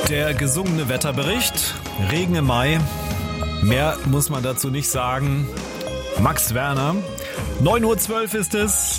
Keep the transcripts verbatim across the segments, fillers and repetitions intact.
Der gesungene Wetterbericht. Regen im Mai. Mehr muss man dazu nicht sagen. Max Werner. neun Uhr zwölf ist es.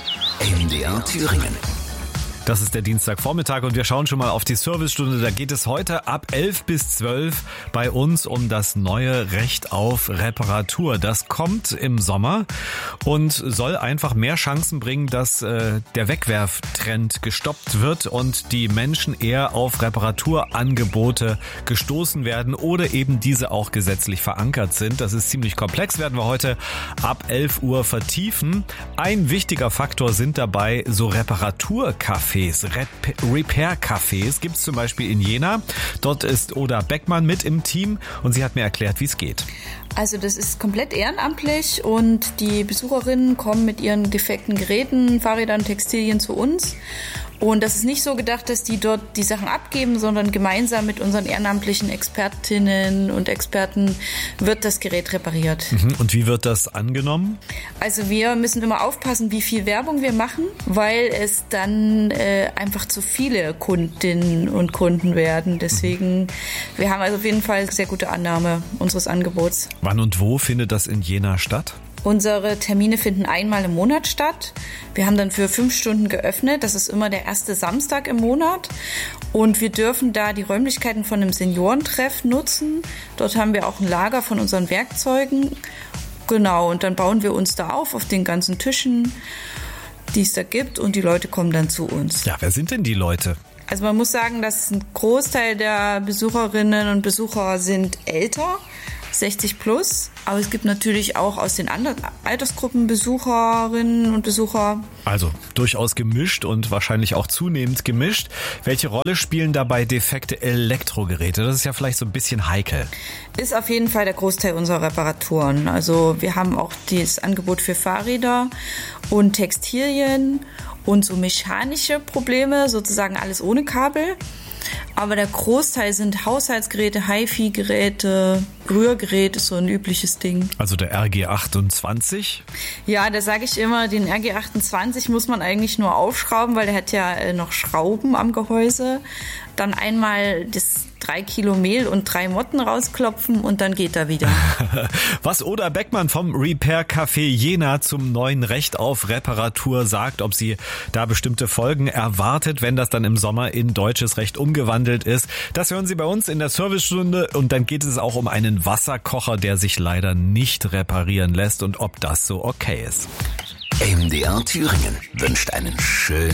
M D R Thüringen. Das ist der Dienstagvormittag und wir schauen schon mal auf die Servicestunde. Da geht es heute ab elf bis zwölf bei uns um das neue Recht auf Reparatur. Das kommt im Sommer und soll einfach mehr Chancen bringen, dass äh, der Wegwerftrend gestoppt wird und die Menschen eher auf Reparaturangebote gestoßen werden oder eben diese auch gesetzlich verankert sind. Das ist ziemlich komplex, werden wir heute ab elf Uhr vertiefen. Ein wichtiger Faktor sind dabei so Reparaturcafés. Repair-Cafés gibt es zum Beispiel in Jena. Dort ist Oda Beckmann mit im Team und sie hat mir erklärt, wie es geht. Also das ist komplett ehrenamtlich und die Besucherinnen kommen mit ihren defekten Geräten, Fahrrädern, Textilien zu uns. Und das ist nicht so gedacht, dass die dort die Sachen abgeben, sondern gemeinsam mit unseren ehrenamtlichen Expertinnen und Experten wird das Gerät repariert. Und wie wird das angenommen? Also wir müssen immer aufpassen, wie viel Werbung wir machen, weil es dann äh, einfach zu viele Kundinnen und Kunden werden. Deswegen, wir haben also auf jeden Fall sehr gute Annahme unseres Angebots. Wann und wo findet das in Jena statt? Unsere Termine finden einmal im Monat statt. Wir haben dann für fünf Stunden geöffnet. Das ist immer der erste Samstag im Monat. Und wir dürfen da die Räumlichkeiten von einem Seniorentreff nutzen. Dort haben wir auch ein Lager von unseren Werkzeugen. Genau, und dann bauen wir uns da auf, auf den ganzen Tischen, die es da gibt. Und die Leute kommen dann zu uns. Ja, wer sind denn die Leute? Also man muss sagen, dass ein Großteil der Besucherinnen und Besucher sind älter, sechzig plus. Aber es gibt natürlich auch aus den anderen Altersgruppen Besucherinnen und Besucher. Also durchaus gemischt und wahrscheinlich auch zunehmend gemischt. Welche Rolle spielen dabei defekte Elektrogeräte? Das ist ja vielleicht so ein bisschen heikel. Ist auf jeden Fall der Großteil unserer Reparaturen. Also wir haben auch das Angebot für Fahrräder und Textilien und so mechanische Probleme, sozusagen alles ohne Kabel. Aber der Großteil sind Haushaltsgeräte, Hi-Fi-Geräte, Rührgerät ist so ein übliches Ding. Also der R G achtundzwanzig? Ja, da sage ich immer, den R G achtundzwanzig muss man eigentlich nur aufschrauben, weil der hat ja noch Schrauben am Gehäuse. Dann einmal das drei Kilo Mehl und drei Motten rausklopfen und dann geht er wieder. Was Oda Beckmann vom Repair Café Jena zum neuen Recht auf Reparatur sagt, ob sie da bestimmte Folgen erwartet, wenn das dann im Sommer in deutsches Recht umgewandelt ist. Das hören Sie bei uns in der Servicestunde und dann geht es auch um einen Wasserkocher, der sich leider nicht reparieren lässt und ob das so okay ist. M D R Thüringen wünscht einen schönen